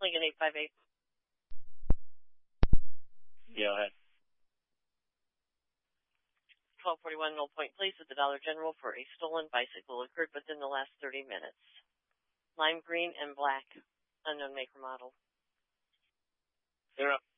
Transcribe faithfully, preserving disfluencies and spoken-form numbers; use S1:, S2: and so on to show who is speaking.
S1: Lincoln eight five eight.
S2: Yeah, ahead.
S1: twelve forty-one Mill Point Place at the Dollar General for a stolen bicycle occurred within the last thirty minutes. Lime green and black, unknown make or model.
S2: Clear up.